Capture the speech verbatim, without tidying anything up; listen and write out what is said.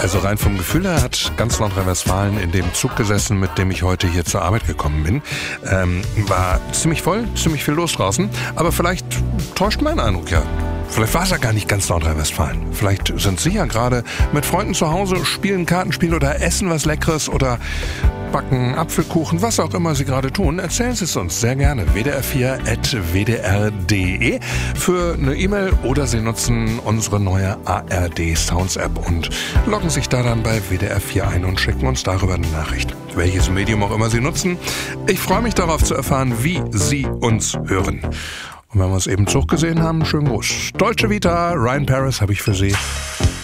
Also rein vom Gefühl her hat ganz Nordrhein-Westfalen in dem Zug gesessen, mit dem ich heute hier zur Arbeit gekommen bin. Ähm, war ziemlich voll, ziemlich viel los draußen. Aber vielleicht täuscht mein Eindruck ja. Vielleicht war es ja gar nicht ganz Nordrhein-Westfalen. Vielleicht sind Sie ja gerade mit Freunden zu Hause, spielen Kartenspiel oder essen was Leckeres oder backen Apfelkuchen, was auch immer Sie gerade tun. Erzählen Sie es uns sehr gerne. w d r vier at w d r punkt d e für eine E-Mail oder Sie nutzen unsere neue A R D Sounds App und loggen sich da dann bei W D R vier ein und schicken uns darüber eine Nachricht. Welches Medium auch immer Sie nutzen. Ich freue mich darauf zu erfahren, wie Sie uns hören. Und wenn wir uns eben Zug gesehen haben, schönen Gruß. Deutsche Vita, Ryan Paris habe ich für Sie.